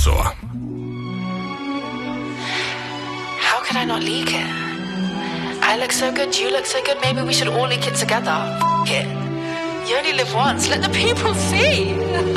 jaksoa. How could I not leak it? I look so good, you look so good, maybe we should all leak it together. F*** it. You only live once, let the people see.